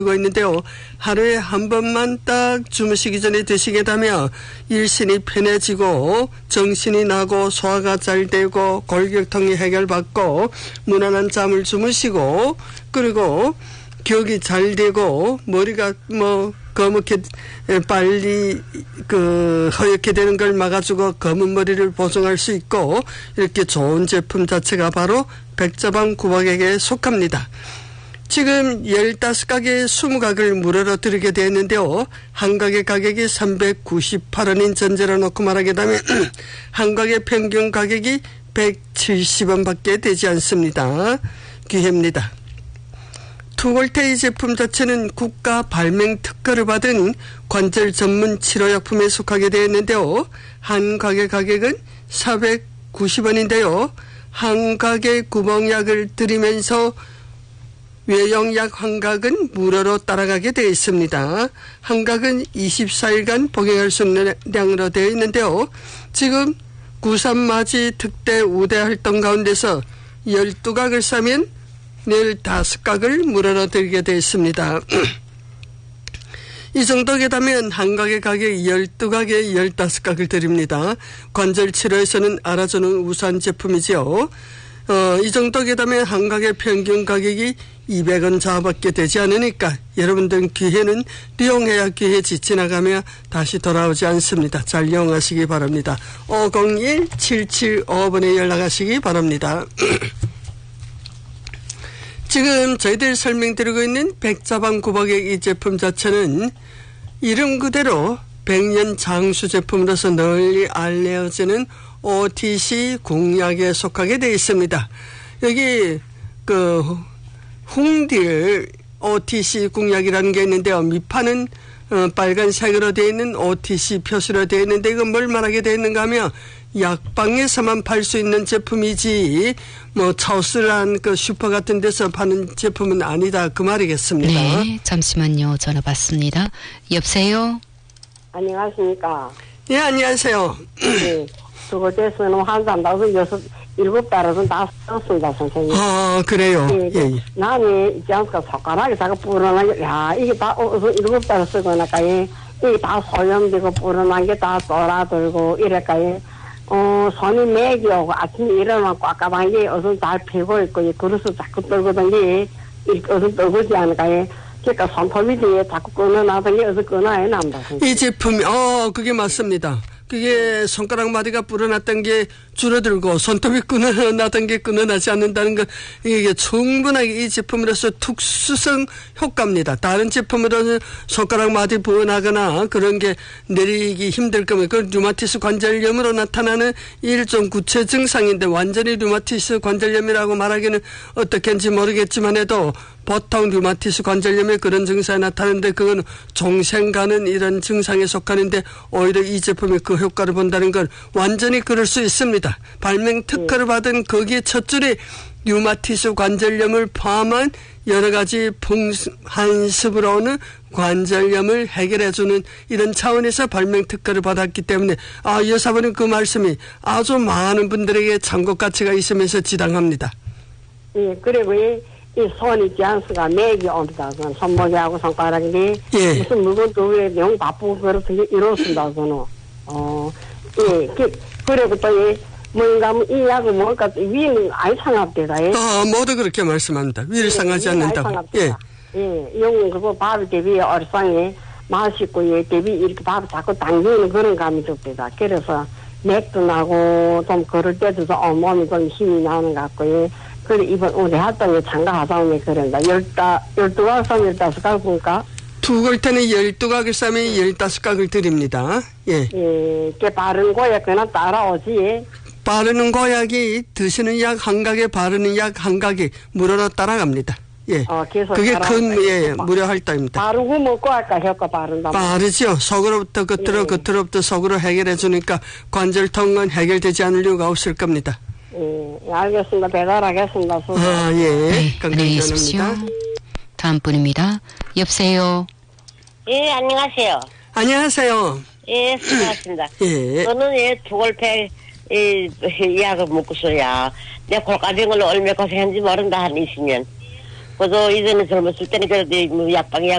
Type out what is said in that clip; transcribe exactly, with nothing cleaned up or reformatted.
고 있는데요. 하루에 한 번만 딱 주무시기 전에 드시게 되면 일신이 편해지고 정신이 나고 소화가 잘 되고 골격통이 해결받고 무난한 잠을 주무시고 그리고 기억이 잘 되고 머리가 뭐 검게 빨리 그 허옇게 되는 걸 막아주고 검은 머리를 보정할 수 있고 이렇게 좋은 제품 자체가 바로 백자방 구박에게 속합니다. 지금 열다섯 가게 이십 가게를 무료로 드리게 되었는데요. 한 가게 가격이 삼백구십팔 원인 전제로 놓고 말하게 되면 한 가게 평균 가격이 백칠십 원밖에 되지 않습니다. 기회입니다. 투골테이 제품 자체는 국가 발명 특허를 받은 관절 전문 치료약품에 속하게 되었는데요. 한 가게 가격은 사백구십 원인데요. 한 가게 구멍약을 드리면서 외용약 한 각은 무료로 따라가게 되어 있습니다. 한 각은 이십사 일간 복용할 수 있는 량으로 되어 있는데요. 지금 구삼맞이 특대 우대 활동 가운데서 열두 각을 사면 열다섯 각을 무료로 드리게 되어 있습니다. 이 정도 되면 한 각의 가격 열두 각에 열다섯 각을 드립니다. 관절 치료에서는 알아주는 우수한 제품이지요. 어, 이 정도 되면 한 가게 평균 가격이 이백 원 자밖에 되지 않으니까 여러분들 기회는 이용해야 기회지 지나가며 다시 돌아오지 않습니다. 잘 이용하시기 바랍니다. 오공일 칠칠오 번에 연락하시기 바랍니다. 지금 저희들 설명드리고 있는 백자방 구박의 이 제품 자체는 이름 그대로 백년 장수 제품으로서 널리 알려지는 오티씨 공약에 속하게 되어 있습니다. 여기 그 홍딜 오티씨 공약이라는 게 있는데요. 밑판은 어, 빨간색으로 되어 있는 오티씨 표시로 되어 있는데 이건 뭘 말하게 되어 있는가 하면 약방에서만 팔 수 있는 제품이지 뭐 차우스란 그 슈퍼 같은 데서 파는 제품은 아니다 그 말이겠습니다. 네, 잠시만요. 전화 받습니다. 여보세요? 안녕하십니까? 예, 안녕하세요. 네. 그곳에서는 환자한다고 여섯, 일곱 달은 다 썼습니다, 선생님. 아, 그래요? 예, 예, 예. 나는 있지 않습니까? 손가락이 자꾸 불어나게, 야, 이게 다 어, 일곱 달 쓰고 나까지, 이게 다 소염되고 불어난 게 다 돌아들고, 이래까지, 어, 손이 맥이 오고, 아침에 일어나면 꽉까만 게 어서 잘 피고 있고, 그릇을 자꾸 떨거든 게, 어서 떨고지 않을까요? 그러니까 손톱이 뒤에 자꾸 끊어나던 게 어서 끊어야 남다. 이 제품이, 어, 그게 맞습니다. 그게 손가락 마디가 불어났던 게 줄어들고 손톱이 끊어나던 게 끊어나지 않는다는 건 이게 충분하게 이 제품으로서 특수성 효과입니다. 다른 제품으로는 손가락 마디 부어나거나 그런 게 내리기 힘들 거면 그 류마티스 관절염으로 나타나는 일종 구체 증상인데 완전히 류마티스 관절염이라고 말하기는 어떻게인지 모르겠지만 해도 보통 류마티스 관절염에 그런 증상이 나타나는데 그건 종생 가는 이런 증상에 속하는데 오히려 이 제품이 그 효과를 본다는 건 완전히 그럴 수 있습니다. 발명 특허를 받은 거기에 첫 줄에 류마티스 관절염을 포함한 여러 가지 풍한습으로 오는 관절염을 해결해주는 이런 차원에서 발명 특허를 받았기 때문에 아 여사분은 그 말씀이 아주 많은 분들에게 참고 가치가 있으면서 지당합니다. 예, 그리고 이, 이 손 있지 않습니까? 맥이 옵니다. 손목이하고 손가락이 예. 무슨 물건 두 개 너무 바쁘고 그렇게 이렇습니다. 저는 어, 예, 그, 그리고 또 이, 뭔가 이 약은 뭔가 위는 아예 상합니다. 예. 아 모두 그렇게 말씀합니다. 위를 상하지 예, 않는다고. 예. 예, 이건 그거 밥 대비 얼상에 맛있고 예, 대비 이렇게 밥 자꾸 당기는 그런 감이 듭니다. 그래서 맥도 나고 좀 걸을 때도 좀 온몸이 좀 힘이 나는 것 같고 예. 그래 이번 우리 활동에 참가하다 보니 그런다. 열다 열두 각 싸면 열다섯 각 볼까? 두 걸테는 열두 각을 싸면 열다섯 각을 드립니다. 예. 예, 그 바른 거에 그냥 따라오지. 예. 바르는 고약이 드시는 약 한 각에 바르는 약 한 각이 무료로 따라갑니다. 예. 어, 계속 그게 따라오니까 큰, 예, 바- 무료 활동입니다. 바르고 먹고 할까 효과 바른다. 빠르죠. 속으로부터 겉으로, 예. 겉으로부터 속으로 해결해 주니까 관절통은 해결되지 않을 이유가 없을 겁니다. 예, 알겠습니다. 배달하겠습니다. 수고. 아, 예. 네, 안녕히 건강전입니다. 계십시오. 다음 분입니다. 여보세요? 예, 안녕하세요. 안녕하세요. 예, 수고하셨습니다. 예. 저는 예, 두골팩, 이, 이 약을 먹고서야, 내 골가병을 얼마 고생했는지 모른다, 한 이십 년. 그래도 이제는 젊었을 때는 그래도 뭐 약방이